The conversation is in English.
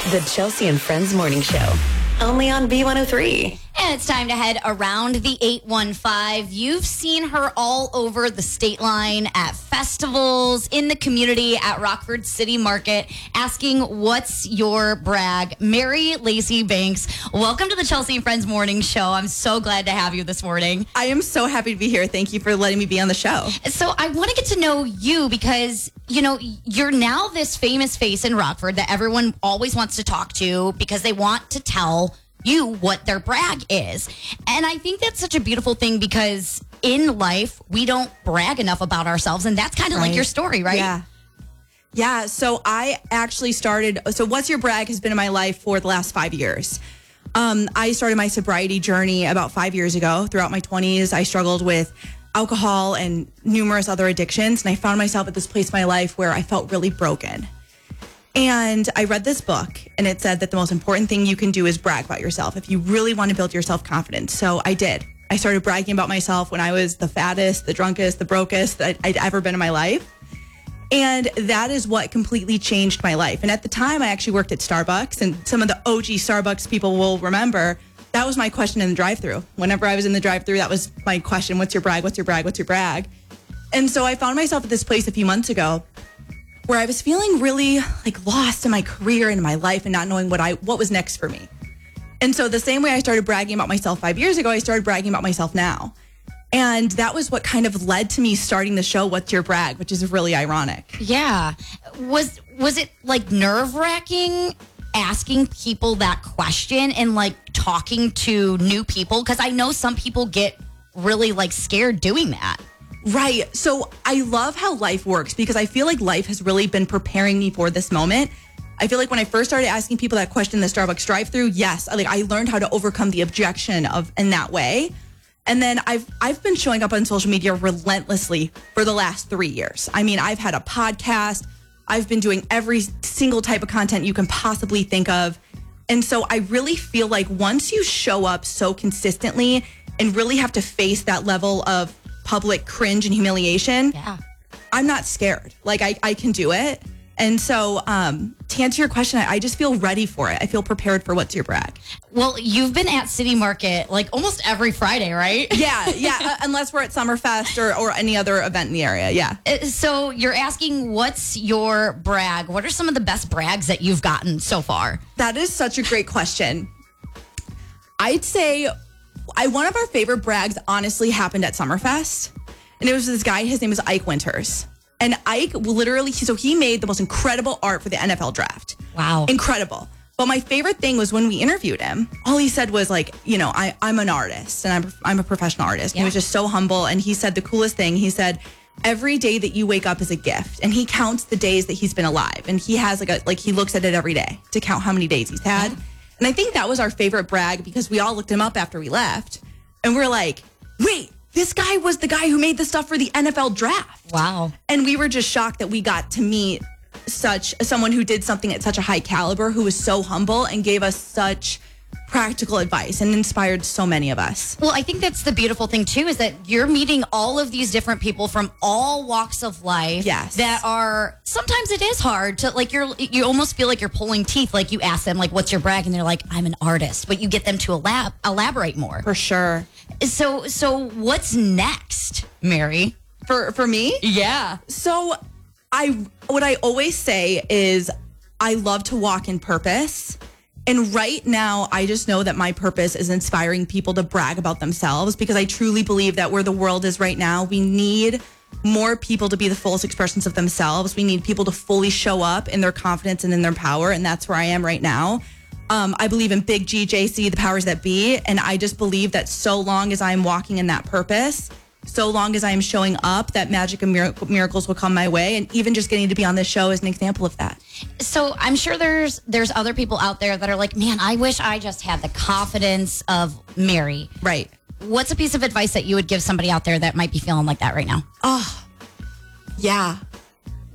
The Chelsea and Friends Morning Show. Only on B103. And it's time to head around the 815. You've seen her all over the state line, at festivals, in the community, at Rockford City Market, asking, what's your brag? Mary Lacey Banks, welcome to the Chelsea and Friends Morning Show. I'm so glad to have you this morning. I am so happy to be here. Thank you for letting me be on the show. So I want to get to know you because, you know, you're now this famous face in Rockford that everyone always wants to talk to because they want to tell you what their brag is. And I think that's such a beautiful thing because in life, we don't brag enough about ourselves. And that's kind of like your story, right? Yeah. Yeah. So I actually started, What's Your Brag has been in my life for the last 5 years. I started my sobriety journey about 5 years ago. Throughout my 20s, I struggled with alcohol and numerous other addictions. And I found myself at this place in my life where I felt really broken. And I read this book, and it said that the most important thing you can do is brag about yourself if you really want to build your self-confidence. So I did. I started bragging about myself when I was the fattest, the drunkest, the brokest that I'd ever been in my life. And that is what completely changed my life. And at the time, I actually worked at Starbucks, and some of the OG Starbucks people will remember that was my question in the drive-thru. Whenever I was in the drive-thru, that was my question. What's your brag? What's your brag? What's your brag? And so I found myself at this place a few months ago where I was feeling really like lost in my career and my life and not knowing what was next for me. And so the same way I started bragging about myself 5 years ago, I started bragging about myself now. And that was what kind of led to me starting the show, What's Your Brag, which is really ironic. Yeah. Was it like nerve-wracking asking people that question and like talking to new people? Because I know some people get really like scared doing that. Right. So I love how life works because I feel like life has really been preparing me for this moment. I feel like when I first started asking people that question in the Starbucks drive-thru, yes, I learned how to overcome the objection in that way. And then I've been showing up on social media relentlessly for the last 3 years. I mean, I've had a podcast. I've been doing every single type of content you can possibly think of. And so I really feel like once you show up so consistently and really have to face that level of public cringe and humiliation, I'm not scared. Like I can do it. And so to answer your question, I just feel ready for it. I feel prepared for What's Your Brag. Well, you've been at City Market like almost every Friday, right? Yeah. Unless we're at Summerfest or any other event in the area. Yeah. So you're asking, what's your brag? What are some of the best brags that you've gotten so far? That is such a great question. I'd say one of our favorite brags honestly happened at Summerfest. And it was this guy, his name is Ike Winters. And Ike literally, he made the most incredible art for the NFL draft. Wow. Incredible. But my favorite thing was when we interviewed him, all he said was like, you know, I'm an artist and I'm a professional artist. Yeah. He was just so humble. And he said the coolest thing, he said, every day that you wake up is a gift. And he counts the days that he's been alive. And he has he looks at it every day to count how many days he's had. Yeah. And I think that was our favorite brag because we all looked him up after we left. And we're like, wait, this guy was the guy who made the stuff for the NFL draft. Wow. And we were just shocked that we got to meet someone who did something at such a high caliber, who was so humble and gave us such practical advice and inspired so many of us. Well, I think that's the beautiful thing too, is that you're meeting all of these different people from all walks of life. Yes. That are, sometimes it is hard to you almost feel like you're pulling teeth. Like you ask them like, what's your brag? And they're like, I'm an artist, but you get them to elaborate more. For sure. So what's next, Mary? For me? Yeah. So what I always say is I love to walk in purpose. And right now, I just know that my purpose is inspiring people to brag about themselves because I truly believe that where the world is right now, we need more people to be the fullest expressions of themselves. We need people to fully show up in their confidence and in their power. And that's where I am right now. I believe in big GJC, the powers that be. And I just believe that so long as I'm walking in that purpose, so long as I am showing up, that magic and miracles will come my way. And even just getting to be on this show is an example of that. So I'm sure there's other people out there that are like, man, I wish I just had the confidence of Mary. Right. What's a piece of advice that you would give somebody out there that might be feeling like that right now? Oh, yeah.